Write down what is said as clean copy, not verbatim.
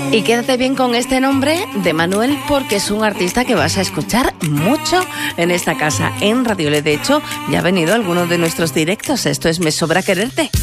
Y quédate bien con este nombre de Manuel, porque es un artista que vas a escuchar mucho en esta casa, en Radio Le. De hecho, ya ha venido a algunos de nuestros directos. Esto es Me Sobra Quererte.